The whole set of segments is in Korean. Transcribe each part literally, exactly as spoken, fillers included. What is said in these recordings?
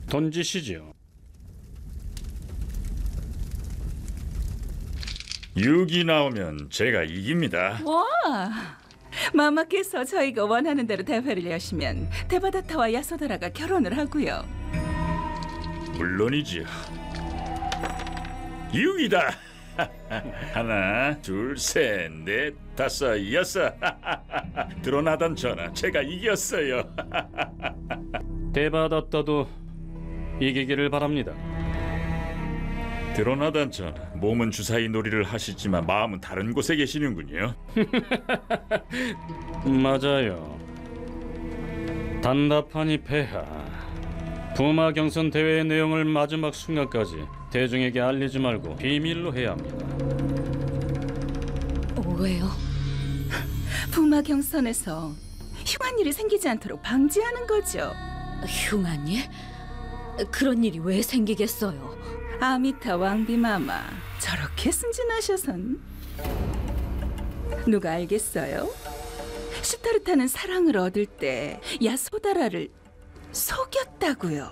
던지시죠. 육이 나오면 제가 이깁니다. 와, 마마께서 저희가 원하는 대로 대회를 여시면 데바다타와 야소다라가 결혼을 하고요. 물론이지요. 육이다. 하나, 둘, 셋, 넷, 다섯, 여섯. 드러나던 전하, 제가 이겼어요. 데바다타도 이기기를 바랍니다. 드러나던 전하, 몸은 주사위 놀이를 하시지만 마음은 다른 곳에 계시는군요. 맞아요. 단답하니 폐하. 부마 경선 대회의 내용을 마지막 순간까지 대중에게 알리지 말고 비밀로 해야 합니다. 왜요? 부마 경선에서 흉한 일이 생기지 않도록 방지하는 거죠. 흉한 일? 그런 일이 왜 생기겠어요? 아미타 왕비마마 저렇게 순진하셔선 누가 알겠어요? 시타르타는 사랑을 얻을 때 야소다라를 속였다고요.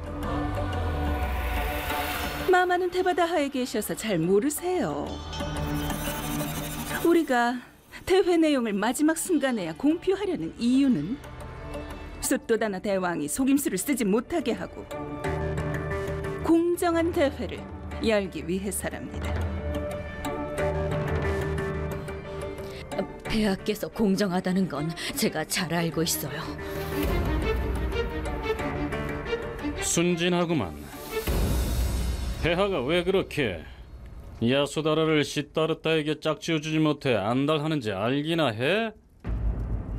마마는 데바다하에 계셔서 잘 모르세요. 우리가 대회 내용을 마지막 순간에야 공표하려는 이유는 숫도다나 대왕이 속임수를 쓰지 못하게 하고 공정한 대회를 열기 위해서랍니다. 폐하께서 공정하다는 건 제가 잘 알고 있어요. 순진하구만. 폐하가 왜 그렇게 야소다라를 시타르타에게 짝지어주지 못해 안달하는지 알기나 해?